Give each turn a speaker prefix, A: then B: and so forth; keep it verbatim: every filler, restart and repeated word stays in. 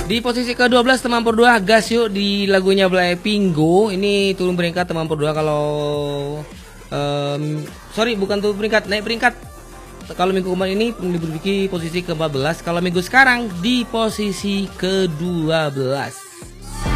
A: Di posisi ke dua belas teman perdua gas yuk di lagunya Blackpink Go. Ini turun peringkat teman perdua kalau um, sorry bukan turun peringkat, naik peringkat. Kalau minggu kemarin ini menduduki posisi ke empat belas, kalau minggu sekarang di posisi ke dua belas.